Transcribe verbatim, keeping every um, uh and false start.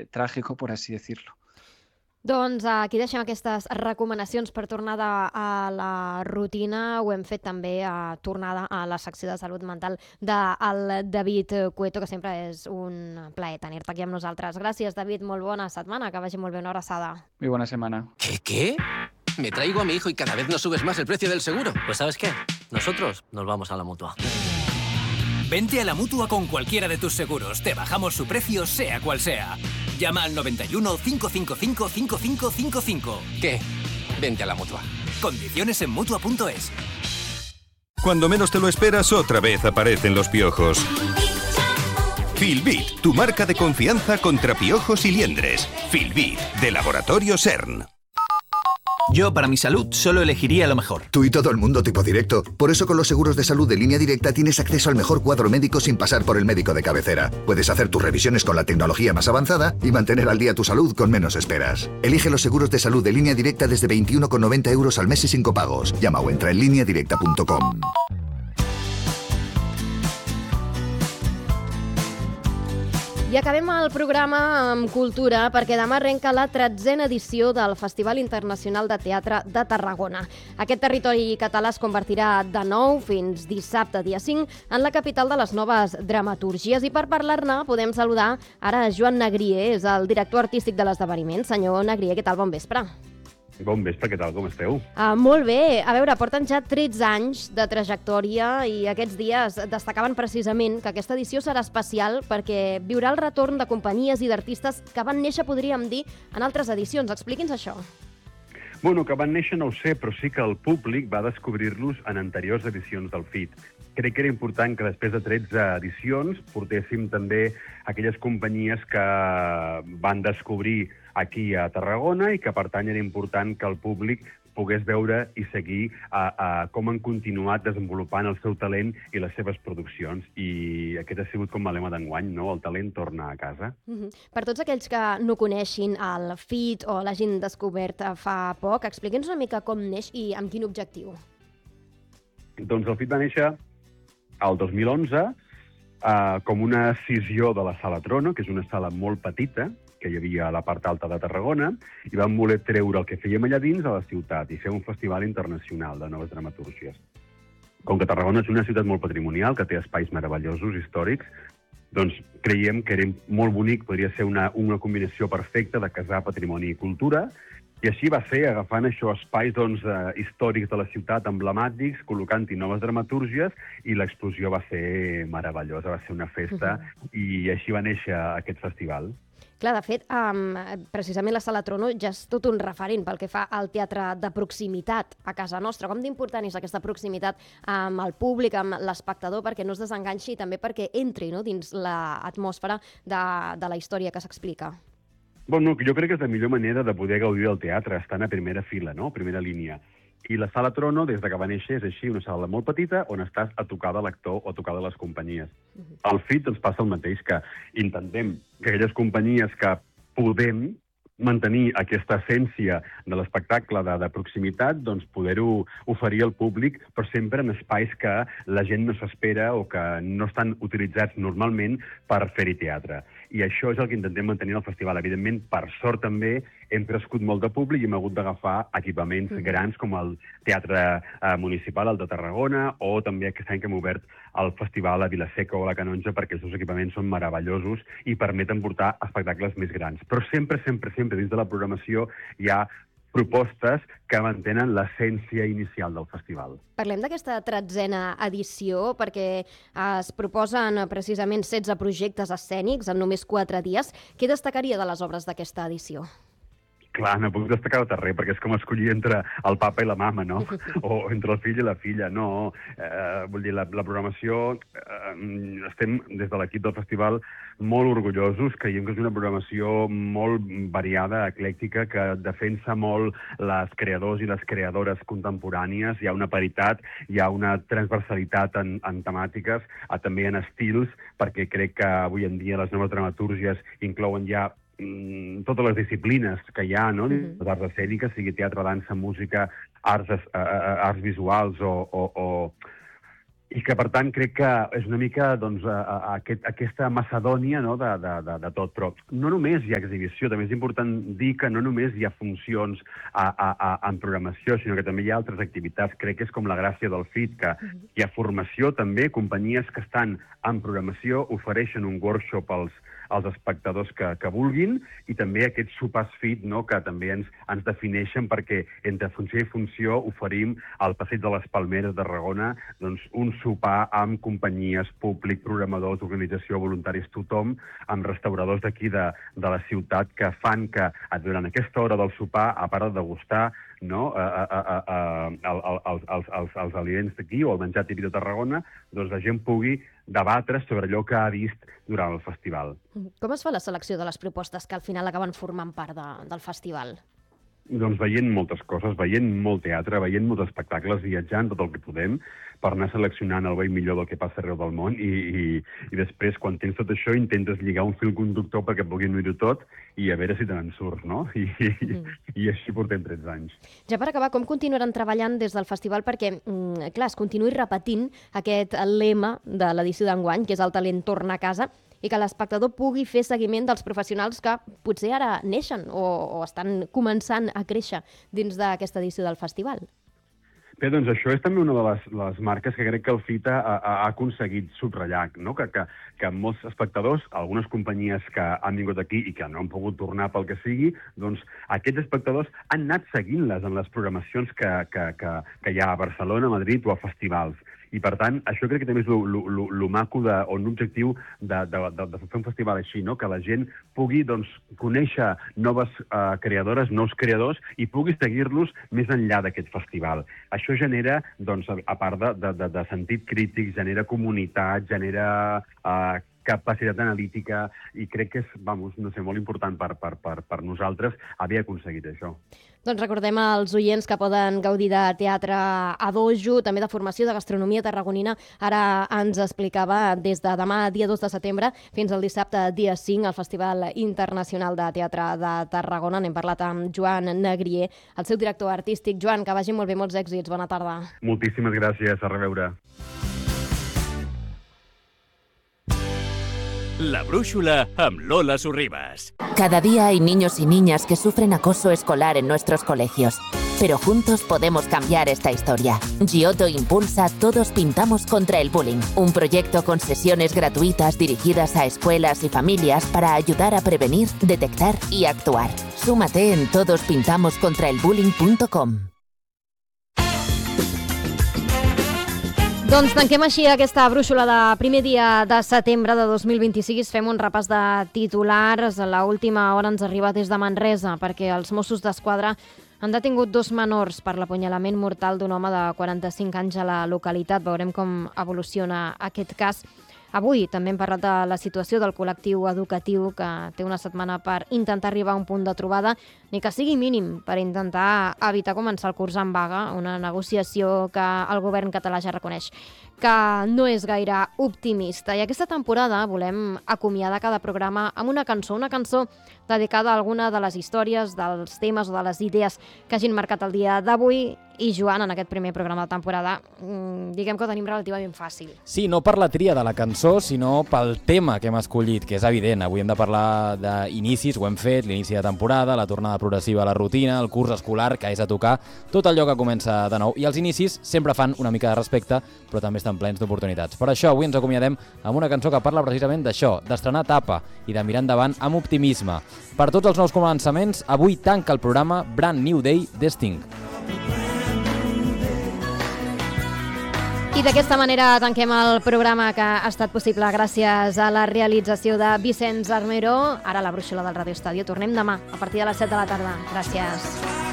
bastante trágico, por así decirlo. Doncs aquí deixem aquestes recomanacions per tornada a la rutina. Ho hem fet també a tornada a la secció de salut mental del David Cueto, que sempre és un plaer tenir-te aquí amb nosaltres. Gràcies, David, molt bona setmana, que vagi molt bé, una abraçada. Muy buena semana. ¿Qué? ¿Qué? Me traigo a mi hijo y cada vez nos subes más el precio del seguro. Pues ¿sabes qué? Nosotros nos vamos a la Mutua. Vente a la Mutua con cualquiera de tus seguros. Te bajamos su precio, sea cual sea. Llama al noventa y uno, cinco cinco cinco, cinco cinco cinco cinco. ¿Qué? Vente a la Mutua. Condiciones en Mutua punto es. Cuando menos te lo esperas, otra vez aparecen los piojos. Filbit, tu marca de confianza contra piojos y liendres. Filbit, de Laboratorio CERN. Yo, para mi salud, solo elegiría lo mejor. Tú y todo el mundo tipo directo. Por eso con los seguros de salud de Línea Directa tienes acceso al mejor cuadro médico sin pasar por el médico de cabecera. Puedes hacer tus revisiones con la tecnología más avanzada y mantener al día tu salud con menos esperas. Elige los seguros de salud de Línea Directa desde veintiuno con noventa euros al mes y sin copagos. Llama o entra en línea directa punto com. I acabem el programa amb cultura perquè demà arrenca la tretzena edició del Festival Internacional de Teatre de Tarragona. Aquest territori català es convertirà de nou fins dissabte, dia cinc, en la capital de les noves dramatúrgies. I per parlar-ne podem saludar ara a Joan Negrier, és el director artístic de l'esdeveniment. Senyor Negrier, què tal? Bon vespre. Bon vespre, què tal? Com esteu? Uh, molt bé. A veure, porten ja tretze anys de trajectòria i aquests dies destacaven precisament que aquesta edició serà especial perquè viurà el retorn de companyies i d'artistes que van néixer, podríem dir, en altres edicions. Expliqui'ns això. Bueno, que van néixer no ho sé, però sí que el públic va descobrir-los en anteriors edicions del F I T. Crec que era important que després de tretze edicions portéssim també aquelles companyies que van descobrir aquí a Tarragona i que, per tant, era important que el públic pogués veure i seguir a, a com han continuat desenvolupant el seu talent i les seves produccions. I aquest ha sigut com el lema d'enguany, no? El talent torna a casa. Mm-hmm. Per tots aquells que no coneixin el F I T o l'hagin descobert fa poc, expliqui'ns una mica com neix i amb quin objectiu. Doncs el F I T va néixer el dos mil onze eh, com una escissió de la Sala Trono, que és una sala molt petita, que hi havia a la part alta de Tarragona, i vam voler treure el que fèiem allà dins a la ciutat i fer un festival internacional de noves dramatúrgies. Com que Tarragona és una ciutat molt patrimonial, que té espais meravellosos, històrics, doncs creiem que era molt bonic, podria ser una, una combinació perfecta de casar patrimoni i cultura, i així va ser, agafant això espais doncs, eh, històrics de la ciutat, emblemàtics, col·locant-hi noves dramatúrgies, i l'explosió va ser meravellosa, va ser una festa, uh-huh. i així va néixer aquest festival. Clar, de fet, um, precisament la Sala Trono ja és tot un referent pel que fa al teatre de proximitat a casa nostra. Com d'important és aquesta proximitat amb el públic, amb l'espectador, perquè no es desenganxi i també perquè entri, no?, dins l'atmosfera de, de la història que s'explica. Bueno, jo crec que és la millor manera de poder gaudir del teatre, estant a primera fila, no?, primera línia. I la Sala Trono, des de que va néixer, és així, una sala molt petita on estàs a tocar de l'actor o a tocar de les companyies. Uh-huh. Al F I T ens passa el mateix, que intentem que aquelles companyies que podem mantenir aquesta essència de l'espectacle de, de proximitat, doncs poder-ho oferir al públic, però sempre en espais que la gent no s'espera o que no estan utilitzats normalment per fer-hi teatre. I això és el que intentem mantenir al festival. Evidentment, per sort també, hem crescut molt de públic i hem hagut d'agafar equipaments mm. grans com el Teatre eh, Municipal, el de Tarragona, o també aquest any que hem obert el festival a Vilaseca o a la Canonja, perquè els seus equipaments són meravellosos i permeten portar espectacles més grans. Però sempre, sempre, sempre dins de la programació hi ha propostes que mantenen l'essència inicial del festival. Parlem d'aquesta tretzena edició perquè es proposen precisament setze projectes escènics en només quatre dies. Què destacaria de les obres d'aquesta edició? Clar, no puc destacar tot arreu, perquè és com escollir entre el papa i la mama, no? O entre el fill i la filla, no. Eh, vull dir, la, la programació, eh, estem des de l'equip del festival molt orgullosos, creiem que és una programació molt variada, eclèctica, que defensa molt les creadors i les creadores contemporànies, hi ha una paritat, hi ha una transversalitat en, en temàtiques, també en estils, perquè crec que avui en dia les noves dramatúrgies inclouen ja totes les disciplines que hi ha, no? Mm-hmm. Les arts escèniques, sigui teatre, dansa, música, arts, uh, arts visuals o, o, o, I que, per tant, crec que és una mica doncs, a, a, a aquest, aquesta macedònia, no, de, de, de, de tot. Però no només hi ha exhibició, també és important dir que no només hi ha funcions a, a, a, en programació, sinó que també hi ha altres activitats. Crec que és com la gràcia del F I T, que hi ha formació també, companyies que estan en programació ofereixen un workshop als, als espectadors que, que vulguin, i també aquests sopars F I T, no, que també ens, ens defineixen, perquè entre funció i funció oferim al Passeig de les Palmeres de Tarragona doncs, un sopar amb companyies, públic, programadors, organització, voluntaris, tothom, amb restauradors d'aquí de, de la ciutat que fan que durant aquesta hora del sopar, a part de degustar no, a, a, a, a, a, als, als, als, als aliments d'aquí o el menjar típic de Tarragona, doncs la gent pugui debatre sobre allò que ha vist durant el festival. Com es fa la selecció de les propostes que al final acaben formant part de, del festival? Doncs veient moltes coses, veient molt teatre, veient molts espectacles, viatjant tot el que podem per anar seleccionant el bo i millor del que passa arreu del món i, i, i després, quan tens tot això, intentes lligar un fil conductor perquè puguin oir-ho tot i a veure si te n'en surts, no? I, mm. i, i així portem tretze anys. Ja per acabar, com continuaran treballant des del festival perquè, mm, clar, es continuï repetint aquest lema de l'edició d'enguany, que és el talent torna a casa, i que l'espectador pugui fer seguiment dels professionals que potser ara neixen o, o estan començant a créixer dins d'aquesta edició del festival. Bé, doncs això és també una de les, les marques que crec que el F I T ha, ha, ha aconseguit subratllar, no? que, que, que molts espectadors, algunes companyies que han vingut aquí i que no han pogut tornar pel que sigui, doncs aquests espectadors han anat seguint-les en les programacions que, que, que, que hi ha a Barcelona, a Madrid o a festivals. I, per tant, això crec que també és el maco de, o un objectiu de, de, de, de fer un festival així, no? Que la gent pugui doncs, conèixer noves uh, creadores, nous creadors, i pugui seguir-los més enllà d'aquest festival. Això genera, doncs, a part de, de, de sentit crític, genera comunitat, genera uh, capacitat analítica, i crec que és, vamos, no sé, molt important per, per, per, per nosaltres haver aconseguit això. Doncs recordem als oients que poden gaudir de teatre a dojo, també de formació de gastronomia tarragonina. Ara ens explicava des de demà, dia dos de setembre, fins al dissabte, dia cinc, al Festival Internacional de Teatre de Tarragona. N'hem parlat amb Joan Negrier, el seu director artístic. Joan, que vagi molt bé, molts èxits. Bona tarda. Moltíssimes gràcies. A reveure. La brújula amb Lola Sorribas. Cada día hay niños y niñas que sufren acoso escolar en nuestros colegios. Pero juntos podemos cambiar esta historia. Giotto impulsa Todos Pintamos contra el Bullying, un proyecto con sesiones gratuitas dirigidas a escuelas y familias para ayudar a prevenir, detectar y actuar. Súmate en todos pintamos contra el bullying punto com. Doncs tanquem així aquesta brúixola de primer dia de setembre de dos mil vint-i-sis. Fem un repàs de titulars. L'última hora ens arriba des de Manresa, perquè els Mossos d'Esquadra han detingut dos menors per l'apunyalament mortal d'un home de quaranta-cinc anys a la localitat. Veurem com evoluciona aquest cas. Avui també hem parlat de la situació del col·lectiu educatiu, que té una setmana per intentar arribar a un punt de trobada, ni que sigui mínim, per intentar evitar començar el curs en vaga, una negociació que el govern català ja reconeix que no és gaire optimista. I aquesta temporada volem acomiadar cada programa amb una cançó, una cançó dedicada a alguna de les històries, dels temes o de les idees que hagin marcat el dia d'avui. I Joan, en aquest primer programa de temporada, diguem que ho tenim relativament fàcil. Sí, no per la tria de la cançó, sinó pel tema que hem escollit, que és evident. Avui hem de parlar d'inicis, ho hem fet, l'inici de temporada, la tornada progressiva a la rutina, el curs escolar, que és a tocar, tot allò que comença de nou. I els inicis sempre fan una mica de respecte, però també estan plens d'oportunitats. Per això avui ens acomiadem amb una cançó que parla precisament d'això, d'estrenar etapa i de mirar endavant amb optimisme. Per tots els nous començaments, avui tanca el programa Brand New Day de Sting. I d'aquesta manera tanquem el programa, que ha estat possible gràcies a la realització de Vicenç Armero. Ara la brúixola del Radio Estadio. Tornem demà a partir de les set de la tarda. Gràcies.